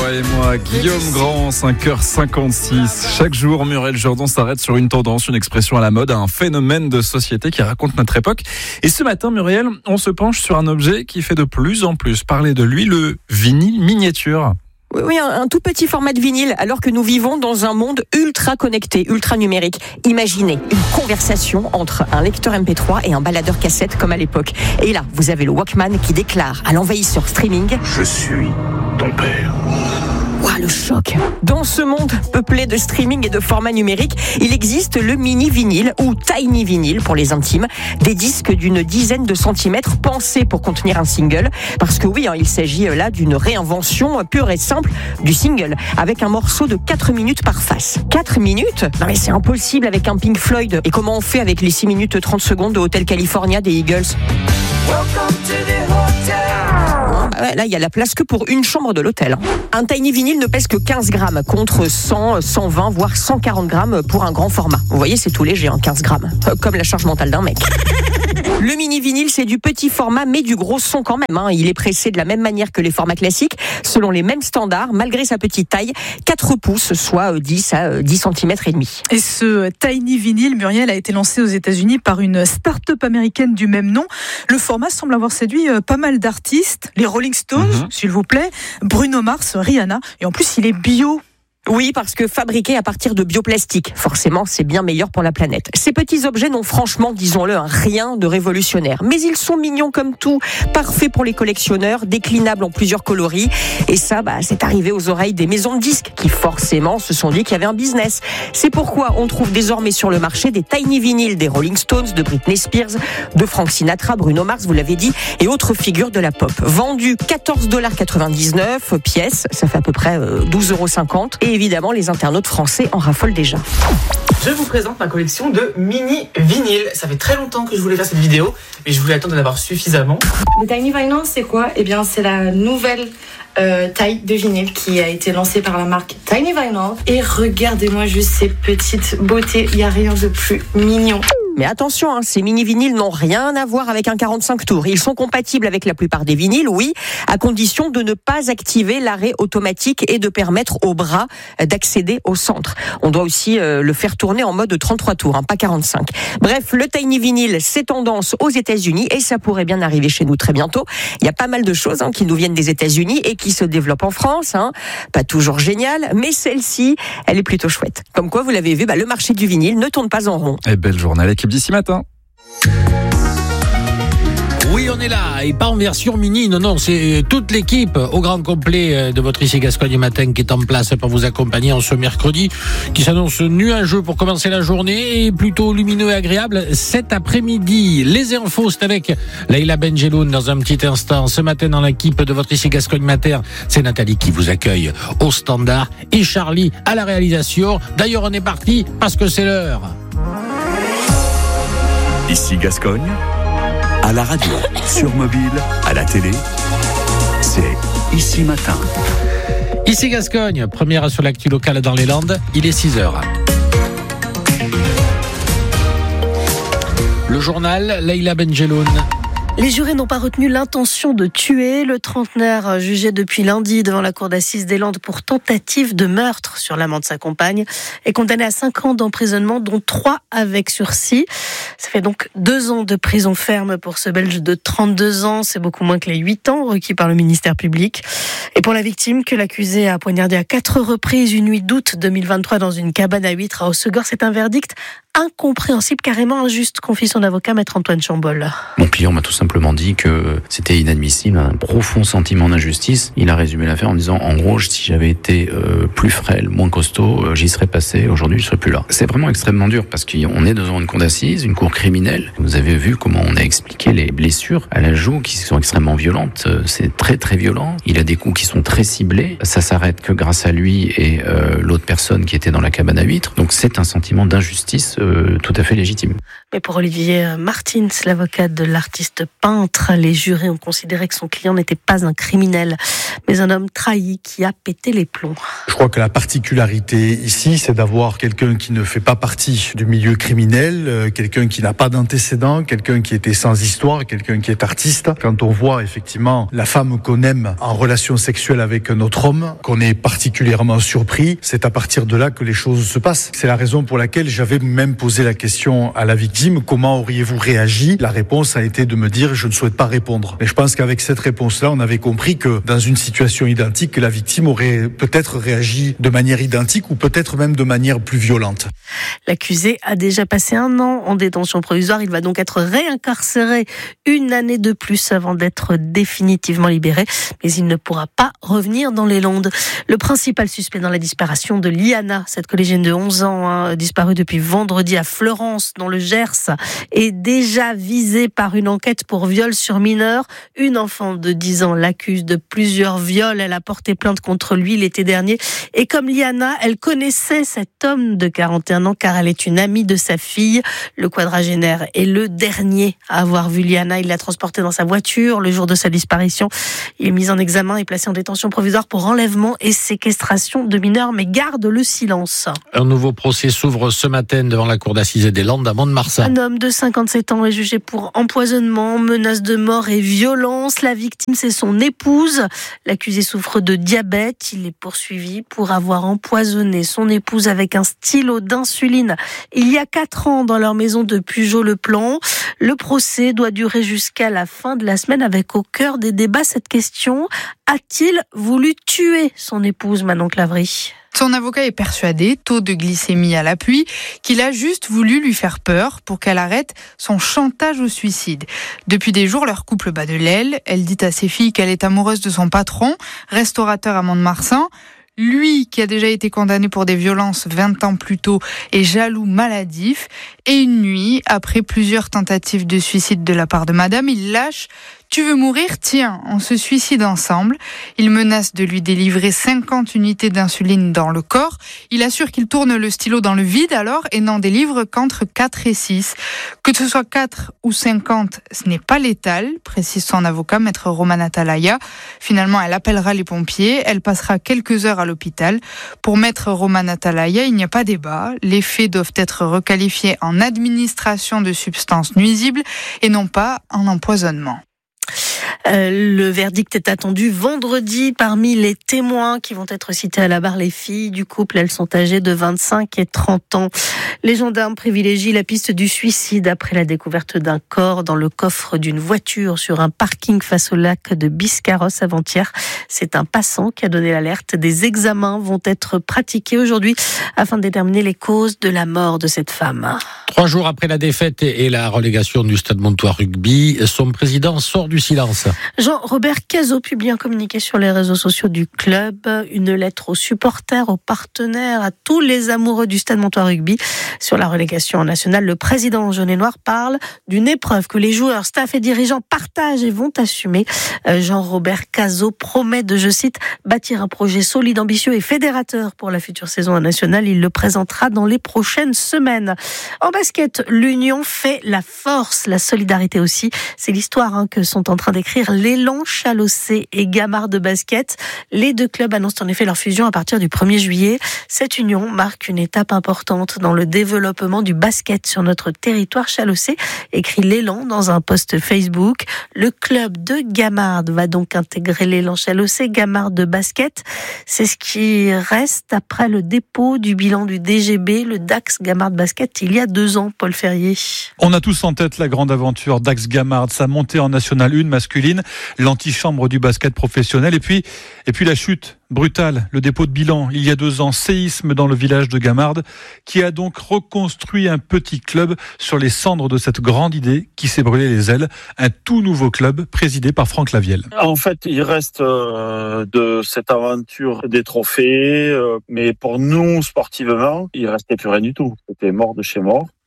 Toi et moi, Guillaume Grand, 5h56. Chaque jour, Muriel Jourdan s'arrête sur une tendance, une expression à la mode, un phénomène de société qui raconte notre époque. Et ce matin, Muriel, on se penche sur un objet qui fait de plus en plus parler de lui, le vinyle miniature. Oui, un tout petit format de vinyle, alors que nous vivons dans un monde ultra connecté, ultra numérique. Imaginez une conversation entre un lecteur MP3 et un baladeur cassette comme à l'époque. Et là, vous avez le Walkman qui déclare à l'envahisseur streaming: Je suis ton père. Ouah, le choc. Dans ce monde peuplé de streaming et de formats numériques, il existe le mini vinyle ou tiny vinyle pour les intimes, des disques d'une dizaine de centimètres pensés pour contenir un single. Parce que oui, il s'agit là d'une réinvention pure et simple du single, avec un morceau de 4 minutes par face. 4 minutes ? Non mais c'est impossible avec un Pink Floyd. Et comment on fait avec les 6 minutes 30 secondes de Hotel California des Eagles ? Là, il y a la place que pour une chambre de l'hôtel. Un tiny vinyle ne pèse que 15 grammes contre 100, 120, voire 140 grammes pour un grand format. Vous voyez, c'est tout léger, 15 grammes. Comme la charge mentale d'un mec. Le mini vinyle, c'est du petit format, mais du gros son quand même. Il est pressé de la même manière que les formats classiques, selon les mêmes standards, malgré sa petite taille, 4 pouces, soit 10 à 10 cm et demi. Et ce tiny vinyle, Muriel, a été lancé aux États-Unis par une start-up américaine du même nom. Le format semble avoir séduit pas mal d'artistes, les Rolling Stones, s'il vous plaît, Bruno Mars, Rihanna, et en plus il est bio. Oui, parce que fabriqué à partir de bioplastique, forcément, c'est bien meilleur pour la planète. Ces petits objets n'ont franchement, disons-le, rien de révolutionnaire. Mais ils sont mignons comme tout, parfaits pour les collectionneurs, déclinables en plusieurs coloris. Et ça, c'est arrivé aux oreilles des maisons de disques qui, forcément, se sont dit qu'il y avait un business. C'est pourquoi on trouve désormais sur le marché des tiny vinyles des Rolling Stones, de Britney Spears, de Frank Sinatra, Bruno Mars, vous l'avez dit, et autres figures de la pop. Vendus $14,99 pièce, ça fait à peu près 12,50 €. Et évidemment, les internautes français en raffolent déjà. Je vous présente ma collection de mini vinyles. Ça fait très longtemps que je voulais faire cette vidéo, mais je voulais attendre d'en avoir suffisamment. Le tiny vinyl, c'est quoi ? Eh bien, c'est la nouvelle taille de vinyle qui a été lancée par la marque Tiny Vinyl. Et regardez-moi juste ces petites beautés, il n'y a rien de plus mignon. Mais attention, ces mini-vinyles n'ont rien à voir avec un 45 tours. Ils sont compatibles avec la plupart des vinyles, oui, à condition de ne pas activer l'arrêt automatique et de permettre au bras d'accéder au centre. On doit aussi le faire tourner en mode 33 tours, pas 45. Bref, le tiny vinyle, c'est tendance aux États-Unis et ça pourrait bien arriver chez nous très bientôt. Il y a pas mal de choses qui nous viennent des États-Unis et qui se développent en France. Pas toujours génial, mais celle-ci, elle est plutôt chouette. Comme quoi, vous l'avez vu, le marché du vinyle ne tourne pas en rond. Et belle journée à l'équipe d'ici matin. Oui, on est là, et pas en version mini, non, c'est toute l'équipe au grand complet de votre Ici Gascogne Matin qui est en place pour vous accompagner en ce mercredi, qui s'annonce nuageux pour commencer la journée et plutôt lumineux et agréable cet après-midi. Les infos, c'est avec Leïla Benjeloun dans un petit instant. Ce matin dans l'équipe de votre Ici Gascogne Matin, c'est Nathalie qui vous accueille au standard et Charlie à la réalisation. D'ailleurs, on est parti parce que c'est l'heure. Ici Gascogne, à la radio, sur mobile, à la télé, c'est Ici Matin. Ici Gascogne, première sur l'actu locale dans les Landes, il est 6h. Le journal, Leïla Benjeloun. Les jurés n'ont pas retenu l'intention de tuer. Le trentenaire, jugé depuis lundi devant la cour d'assises des Landes pour tentative de meurtre sur l'amant de sa compagne, est condamné à 5 ans d'emprisonnement, dont 3 avec sursis. Ça fait donc 2 ans de prison ferme pour ce Belge de 32 ans. C'est beaucoup moins que les 8 ans requis par le ministère public. Et pour la victime, que l'accusé a poignardé à 4 reprises une nuit d'août 2023 dans une cabane à huîtres à Hossegor, c'est un verdict incompréhensible, carrément injuste, confie son avocat, maître Antoine Chambol. Mon client m'a tout simplement dit que c'était inadmissible, un profond sentiment d'injustice. Il a résumé l'affaire en disant, en gros, si j'avais été plus frêle, moins costaud, j'y serais passé, aujourd'hui je serais plus là. C'est vraiment extrêmement dur parce qu'on est devant une cour d'assises, une cour criminelle. Vous avez vu comment on a expliqué les blessures à la joue qui sont extrêmement violentes. C'est très très violent. Il a des coups qui sont très ciblés. Ça s'arrête que grâce à lui et l'autre personne qui était dans la cabane à huîtres. Donc c'est un sentiment d'injustice tout à fait légitime. Mais pour Olivier Martins, l'avocat de l'artiste peintre, les jurés ont considéré que son client n'était pas un criminel. mais un homme trahi qui a pété les plombs. Je crois que la particularité ici, c'est d'avoir quelqu'un qui ne fait pas partie du milieu criminel, quelqu'un qui n'a pas d'antécédents, quelqu'un qui était sans histoire, quelqu'un qui est artiste. Quand on voit effectivement la femme qu'on aime en relation sexuelle avec un autre homme, qu'on est particulièrement surpris, c'est à partir de là que les choses se passent. C'est la raison pour laquelle j'avais même posé la question à la victime, comment auriez-vous réagi ? La réponse a été de me dire, je ne souhaite pas répondre. Mais je pense qu'avec cette réponse-là, on avait compris que dans une situation identique, la victime aurait peut-être réagi de manière identique ou peut-être même de manière plus violente. L'accusé a déjà passé 1 an en détention provisoire. Il va donc être réincarcéré 1 année de plus avant d'être définitivement libéré. Mais il ne pourra pas revenir dans les Landes. Le principal suspect dans la disparition de Liana, cette collégienne de 11 ans, disparue depuis vendredi à Fleurance, dans le Gers, est déjà visé par une enquête pour viol sur mineur. Une enfant de 10 ans l'accuse de plusieurs viols. Elle a porté plainte contre lui l'été dernier. Et comme Liana, elle connaissait cet homme de 41 ans car elle est une amie de sa fille. Le quadragénaire est le dernier à avoir vu Liana. Il l'a transportée dans sa voiture le jour de sa disparition. Il est mis en examen et placé en détention provisoire pour enlèvement et séquestration de mineurs, mais garde le silence. Un nouveau procès s'ouvre ce matin devant la cour d'assises des Landes à Mont-de-Marsan. Un homme de 57 ans est jugé pour empoisonnement, menace de mort et violence. La victime, c'est son épouse. L'accusé souffre de diabète. Il est poursuivi pour avoir empoisonné son épouse avec un stylo d'insuline il y a 4 ans dans leur maison de Pujaut-le-Plan. Le procès doit durer jusqu'à la fin de la semaine avec au cœur des débats cette question: a-t-il voulu tuer son épouse, Manon Clavry ? Son avocat est persuadé, taux de glycémie à l'appui, qu'il a juste voulu lui faire peur pour qu'elle arrête son chantage au suicide. Depuis des jours, leur couple bat de l'aile. Elle dit à ses filles qu'elle est amoureuse de son patron, restaurateur à Mont-de-Marsan. Lui, qui a déjà été condamné pour des violences 20 ans plus tôt, est jaloux maladif. Et une nuit, après plusieurs tentatives de suicide de la part de madame, il lâche: tu veux mourir ? Tiens, on se suicide ensemble. Il menace de lui délivrer 50 unités d'insuline dans le corps. Il assure qu'il tourne le stylo dans le vide alors et n'en délivre qu'entre 4 et 6. Que ce soit 4 ou 50, ce n'est pas létal, précise son avocat, maître Romana Talaya. Finalement, elle appellera les pompiers. Elle passera quelques heures à l'hôpital. Pour maître Romana Talaya, il n'y a pas débat. Les faits doivent être requalifiés en administration de substances nuisibles et non pas en empoisonnement. Le verdict est attendu vendredi. Parmi les témoins qui vont être cités à la barre, les filles du couple, elles sont âgées de 25 et 30 ans. Les gendarmes privilégient la piste du suicide après la découverte d'un corps dans le coffre d'une voiture sur un parking face au lac de Biscarrosse avant-hier. C'est un passant qui a donné l'alerte. Des examens vont être pratiqués aujourd'hui afin de déterminer les causes de la mort de cette femme. 3 jours après la défaite et la relégation du Stade Montois Rugby, son président sort du silence. Jean-Robert Cazot publie un communiqué sur les réseaux sociaux du club, une lettre aux supporters, aux partenaires, à tous les amoureux du Stade Montois Rugby. Sur la relégation nationale, le président jaune et noir parle d'une épreuve que les joueurs, staff et dirigeants partagent et vont assumer. Jean-Robert Cazot promet de, je cite, bâtir un projet solide, ambitieux et fédérateur pour la future saison nationale. Il le présentera dans les prochaines semaines. En basket, l'union fait la force, la solidarité aussi. C'est l'histoire que sont en train d'écrire l'Élan Chalossé et Gamard de basket. Les 2 clubs annoncent en effet leur fusion à partir du 1er juillet. Cette union marque une étape importante dans le développement du basket sur notre territoire chalossé, écrit l'Élan dans un post Facebook. Le club de Gamard va donc intégrer l'Élan Chalossé, Gamard de basket. C'est ce qui reste après le dépôt du bilan du DGB, le Dax Gamard basket, il y a 2 ans, Paul Ferrier. On a tous en tête la grande aventure Dax Gamard, sa montée en National 1 masculine, l'antichambre du basket professionnel et puis la chute brutale, le dépôt de bilan il y a 2 ans, séisme dans le village de Gamard qui a donc reconstruit un petit club sur les cendres de cette grande idée qui s'est brûlé les ailes, un tout nouveau club présidé par Franck Lavielle. En fait, il reste de cette aventure des trophées, mais pour nous sportivement, il restait plus rien du tout. C'était mort de chez mort.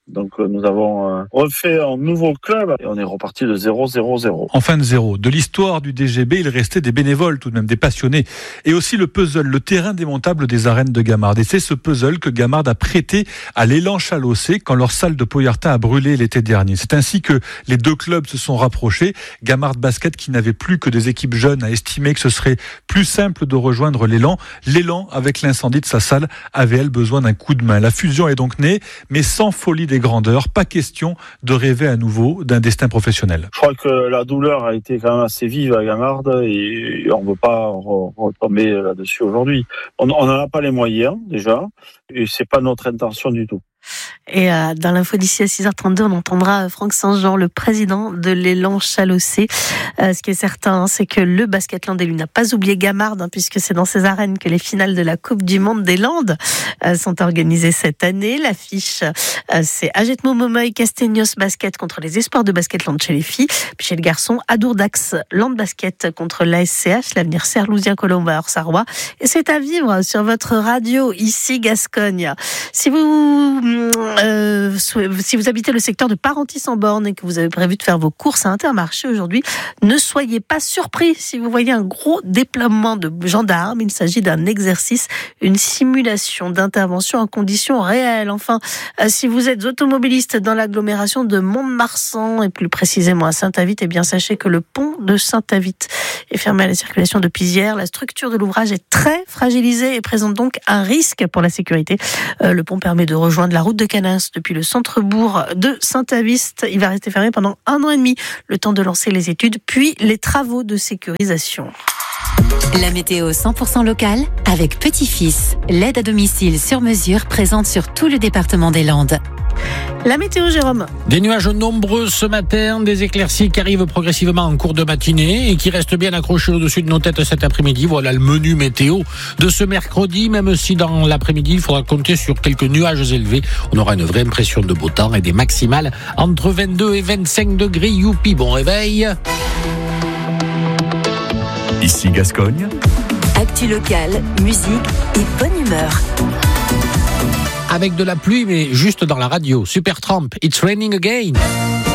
Donc nous avons refait un nouveau club et on est reparti de 0-0-0. En fin de zéro. De l'histoire du DGB, il restait des bénévoles, tout de même des passionnés. Et aussi le puzzle, le terrain démontable des arènes de Gamarde. Et c'est ce puzzle que Gamarde a prêté à l'élan Chalossé quand leur salle de Poyartin a brûlé l'été dernier. C'est ainsi que les deux clubs se sont rapprochés. Gamarde Basket, qui n'avait plus que des équipes jeunes, a estimé que ce serait plus simple de rejoindre l'élan. L'élan, avec l'incendie de sa salle, avait elle besoin d'un coup de main. La fusion est donc née, mais sans folie des grandeurs, pas question de rêver à nouveau d'un destin professionnel. Je crois que la douleur a été quand même assez vive à Gamarde et on ne veut pas retomber là-dessus aujourd'hui. On n'en a pas les moyens déjà et c'est pas notre intention du tout. Et dans l'info d'ici à 6h32, on entendra Franck Saint-Jean, le président de l'élan Chalossé. Ce qui est certain, c'est que le Basketland élu n'a pas oublié Gamarde, puisque c'est dans ces arènes que les finales de la Coupe du Monde des Landes sont organisées cette année. L'affiche, c'est Agetmo Momoy Castegnos Basket contre les Espoirs de Basketland chez les filles. Puis chez le garçon, Adourdax Land Basket contre l'ASCH, l'avenir Serlousien Colomba Orsarois. Et c'est à vivre sur votre radio, ici Gascogne. Si vous habitez le secteur de Parentis-en-Born et que vous avez prévu de faire vos courses à Intermarché aujourd'hui, ne soyez pas surpris si vous voyez un gros déploiement de gendarmes. Il s'agit d'un exercice, une simulation d'intervention en conditions réelles. Enfin, si vous êtes automobiliste dans l'agglomération de Mont-de-Marsan et plus précisément à Saint-Avit, eh bien sachez que le pont de Saint-Avit est fermé à la circulation depuis hier. La structure de l'ouvrage est très fragilisée et présente donc un risque pour la sécurité. Le pont permet de rejoindre la route de Canins depuis le centre-bourg de Saint-Avist. Il va rester fermé pendant 1 an et demi, le temps de lancer les études, puis les travaux de sécurisation. La météo 100% locale avec Petit-Fils, l'aide à domicile sur mesure présente sur tout le département des Landes. La météo, Jérôme. Des nuages nombreux ce matin, des éclaircies qui arrivent progressivement en cours de matinée et qui restent bien accrochés au-dessus de nos têtes cet après-midi. Voilà le menu météo de ce mercredi, même si dans l'après-midi, il faudra compter sur quelques nuages élevés. On aura une vraie impression de beau temps et des maximales entre 22 et 25 degrés. Youpi, bon réveil. Ici Gascogne. Actu locale, musique et bonne humeur. Avec de la pluie, mais juste dans la radio. Supertramp, It's Raining Again.